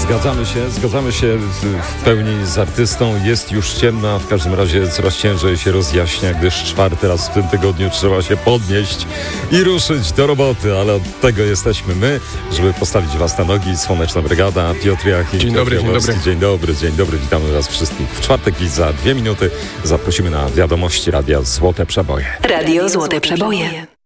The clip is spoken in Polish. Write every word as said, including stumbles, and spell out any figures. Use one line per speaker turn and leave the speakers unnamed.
Zgadzamy się, zgadzamy się w, w pełni z artystą. Jest już ciemno, a w każdym razie coraz ciężej się rozjaśnia, gdyż czwarty raz w tym tygodniu trzeba się podnieść i ruszyć do roboty, ale od tego jesteśmy my, żeby postawić was na nogi. Słoneczna Brygada, Piotr Jachim.
Dzień dobry, dzień dobry.
Dzień dobry, dzień dobry, witamy was wszystkich w czwartek i za dwie minuty zaprosimy na wiadomości Radia Złote Przeboje.
Radio Złote Przeboje.